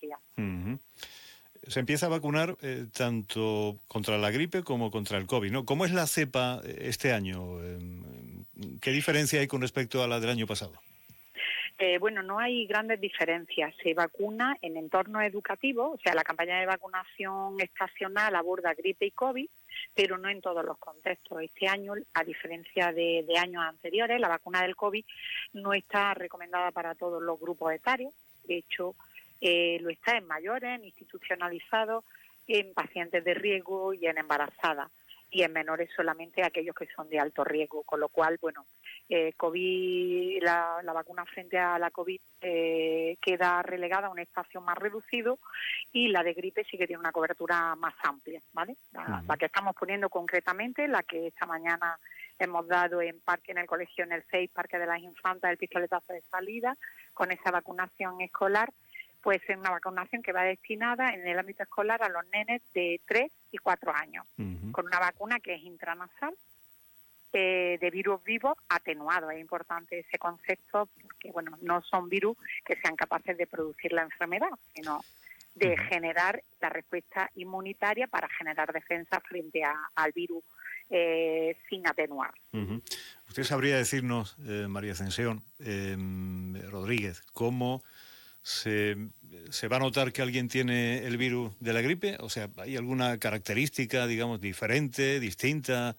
días. Uh-huh. Se empieza a vacunar tanto contra la gripe como contra el COVID, ¿no? ¿Cómo es la cepa este año? ¿Qué diferencia hay con respecto a la del año pasado? Bueno, no hay grandes diferencias. Se vacuna en entornos educativos, o sea, la campaña de vacunación estacional aborda gripe y COVID, pero no en todos los contextos. Este año, a diferencia de años anteriores, la vacuna del COVID no está recomendada para todos los grupos etarios. De hecho, lo está en mayores, en institucionalizados, en pacientes de riesgo y en embarazadas. Y en menores solamente aquellos que son de alto riesgo, con lo cual, bueno, COVID, la vacuna frente a la COVID queda relegada a un espacio más reducido y la de gripe sí que tiene una cobertura más amplia, ¿vale? La que estamos poniendo concretamente, la que esta mañana hemos dado en el colegio, en el CEIS, Parque de las Infantas, el pistoletazo de salida, con esa vacunación escolar, pues es una vacunación que va destinada en el ámbito escolar a los nenes de 3 y 4 años, con una vacuna que es intranasal, de virus vivos atenuados. Es importante ese concepto porque, bueno, no son virus que sean capaces de producir la enfermedad, sino de generar la respuesta inmunitaria para generar defensa frente al virus sin atenuar. ¿Usted sabría decirnos, María Ascensión Rodríguez, cómo se va a notar que alguien tiene el virus de la gripe? O sea, ¿hay alguna característica, digamos, diferente, distinta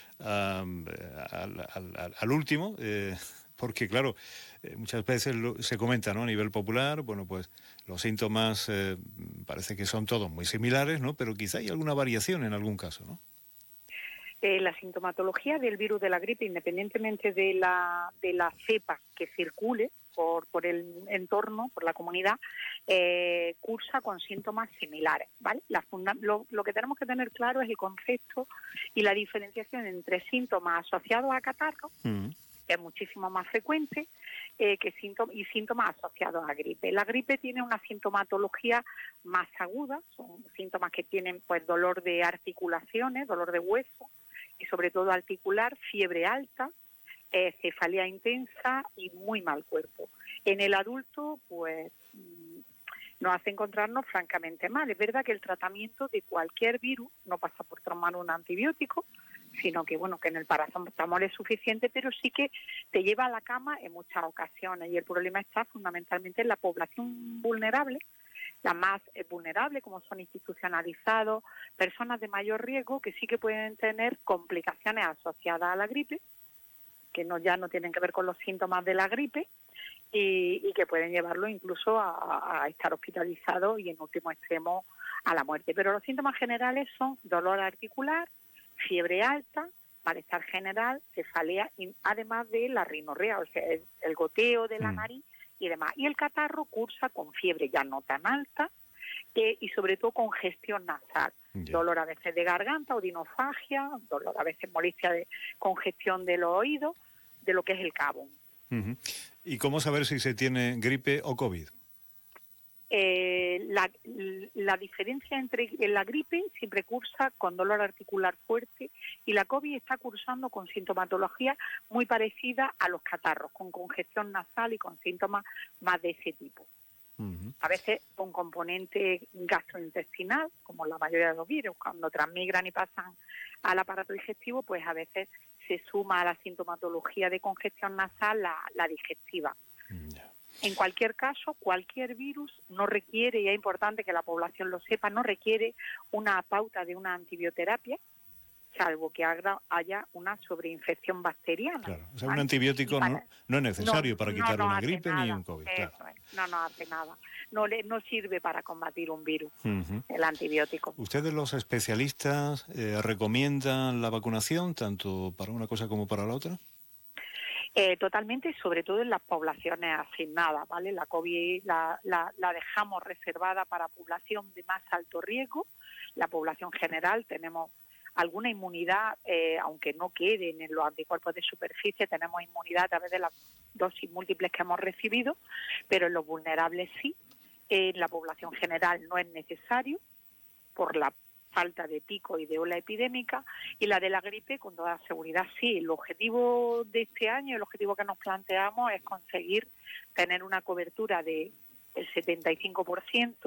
al último? Porque, claro, muchas veces se comenta, ¿no?, a nivel popular, bueno, pues los síntomas parece que son todos muy similares, ¿no? Pero quizá hay alguna variación en algún caso, ¿no? La sintomatología del virus de la gripe, independientemente de la cepa que circule por el entorno, por la comunidad, cursa con síntomas similares, ¿vale? Lo que tenemos que tener claro es el concepto y la diferenciación entre síntomas asociados a catarro, que es muchísimo más frecuente, y síntomas asociados a gripe. La gripe tiene una sintomatología más aguda, son síntomas que tienen pues dolor de articulaciones, dolor de hueso y sobre todo articular, fiebre alta, cefalea intensa y muy mal cuerpo. En el adulto, pues, nos hace encontrarnos francamente mal. Es verdad que el tratamiento de cualquier virus no pasa por tomar un antibiótico, sino que, bueno, que en el paracetamol es suficiente, pero sí que te lleva a la cama en muchas ocasiones. Y el problema está fundamentalmente en la población vulnerable, la más vulnerable, como son institucionalizados, personas de mayor riesgo, que sí que pueden tener complicaciones asociadas a la gripe, que ya no tienen que ver con los síntomas de la gripe, y que pueden llevarlo incluso a estar hospitalizados y en último extremo a la muerte. Pero los síntomas generales son dolor articular, fiebre alta, malestar general, cefalea, además de la rinorrea, o sea, el goteo de la nariz y demás. Y el catarro cursa con fiebre ya no tan alta y sobre todo congestión nasal. Dolor a veces de garganta, odinofagia, dolor a veces molestia de congestión de los oídos, de lo que es el cabo. ¿Y cómo saber si se tiene gripe o COVID? La diferencia entre la gripe siempre cursa con dolor articular fuerte y la COVID está cursando con sintomatología muy parecida a los catarros, con congestión nasal y con síntomas más de ese tipo. A veces con componente gastrointestinal, como la mayoría de los virus, cuando transmigran y pasan al aparato digestivo, pues a veces se suma a la sintomatología de congestión nasal la digestiva. En cualquier caso, cualquier virus no requiere, y es importante que la población lo sepa, no requiere una pauta de una antibioterapia, salvo que haya una sobreinfección bacteriana. Claro, o sea, un antibiótico no es necesario para quitar una gripe ni un COVID. Claro. No hace nada. No sirve para combatir un virus, el antibiótico. ¿Ustedes, los especialistas, recomiendan la vacunación tanto para una cosa como para la otra? Totalmente, sobre todo en las poblaciones asignadas, ¿vale? La COVID la dejamos reservada para población de más alto riesgo. La población general tenemos alguna inmunidad, aunque no queden en los anticuerpos de superficie, tenemos inmunidad a través de las dosis múltiples que hemos recibido, pero en los vulnerables sí. En la población general no es necesario por la falta de pico y de ola epidémica, y la de la gripe con toda seguridad sí. El objetivo de este año, el objetivo que nos planteamos es conseguir tener una cobertura del 75%